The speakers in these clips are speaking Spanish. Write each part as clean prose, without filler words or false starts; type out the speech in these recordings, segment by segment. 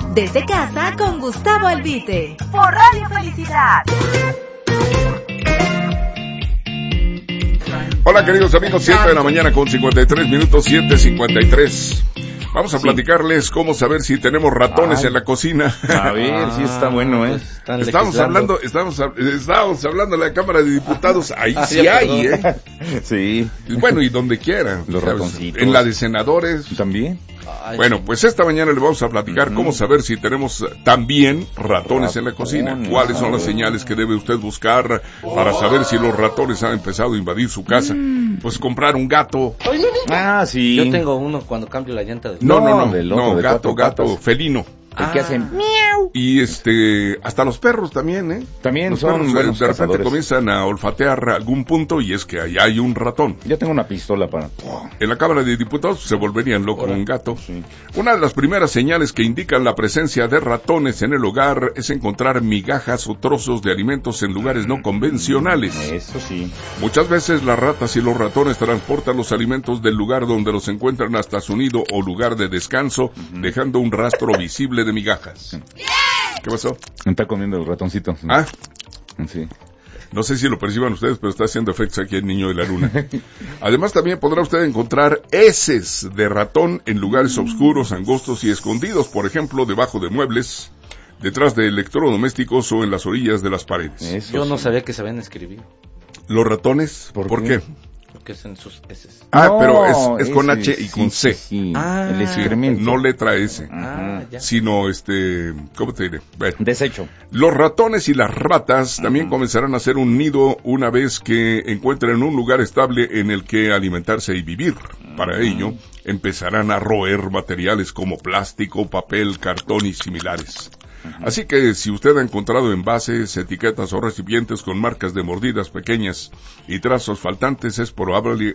Desde casa con Gustavo Albite. Por Radio Felicidad. Hola queridos amigos, 7 de la mañana con 53 minutos, 7:53. Vamos a platicarles cómo saber si tenemos ratones en la cocina. A ver, sí está bueno, ¿eh? Estamos hablando de la Cámara de Diputados, ahí sí hay, ¿eh? Sí. Bueno, y donde quiera. Los ratoncitos. En la de senadores. ¿También? Bueno, pues esta mañana le vamos a platicar cómo saber si tenemos también ratones en la cocina. ¿Cuáles son las señales que debe usted buscar para saber si los ratones han empezado a invadir su casa? Pues comprar un gato. Ah, sí. Yo tengo uno cuando cambio la llanta. No, gato felino. El que hacen Y hasta los perros también, ¿eh? También los son perros buenos de repente cazadores. comienzan a olfatear algún punto y es que ahí hay un ratón. Yo tengo una pistola para... En la Cámara de Diputados se volverían locos con un gato. Sí. Una de las primeras señales que indican la presencia de ratones en el hogar es encontrar migajas o trozos de alimentos en lugares no convencionales. Eso sí. Muchas veces las ratas y los ratones transportan los alimentos del lugar donde los encuentran hasta su nido o lugar de descanso, dejando un rastro visible de migajas. ¿Qué pasó? Está comiendo el ratoncito. Ah, Sí. no sé si lo perciban ustedes, pero está haciendo efectos aquí el niño de la luna. Además, también podrá usted encontrar heces de ratón en lugares oscuros, angostos y escondidos, por ejemplo, debajo de muebles, detrás de electrodomésticos o en las orillas de las paredes. Eso Yo no sí. sabía que sabían escribir. Los ratones, ¿por qué? Porque es en sus heces. Pero es con H y con C. Sí. Ah. El excremento. No letra S, Ya. sino ¿cómo te diré? Bueno. Desecho. Los ratones y las ratas también comenzarán a hacer un nido una vez que encuentren un lugar estable en el que alimentarse y vivir. Para ello, empezarán a roer materiales como plástico, papel, cartón y similares. Así que si usted ha encontrado envases, etiquetas o recipientes con marcas de mordidas pequeñas y trazos faltantes, es probable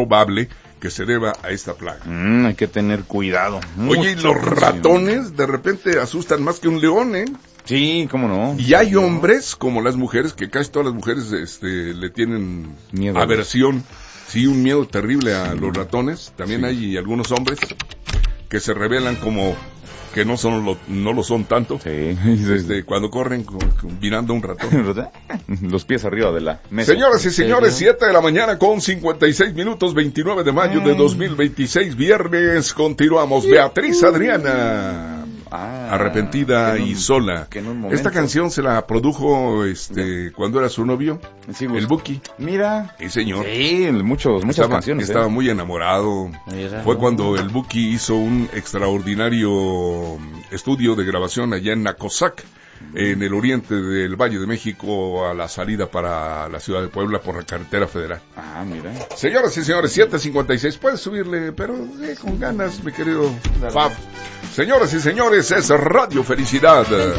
que se deba a esta plaga. Hay que tener cuidado. Oye, y Mucha los atención. ratones de repente asustan más que un león, ¿eh? Sí, cómo no. Y hay hombres, como las mujeres, que casi todas las mujeres le tienen Miedo. aversión, sí, un miedo terrible a los ratones. También hay algunos hombres que se revelan como que no lo son tanto. Sí. Cuando corren mirando a un ratón. Los pies arriba de la mesa. Señoras y señores, 7 de la mañana con 56 minutos, 29 de mayo de 2026, viernes. Continuamos. Beatriz Adriana. Arrepentida y sola. que en un momento- Esta canción se la produjo cuando era su novio, Sí, pues, el Buki. Mira. Sí, señor. Sí, muchas canciones. Estaba muy enamorado. Mira. Fue cuando el Buki hizo un extraordinario estudio de grabación allá en Nacosac, en el oriente del Valle de México, a la salida para la ciudad de Puebla por la carretera federal. Mira. Señoras y señores, 7:56, puedes subirle, pero con ganas, mi querido Fab. Señoras y señores, es Radio Felicidad.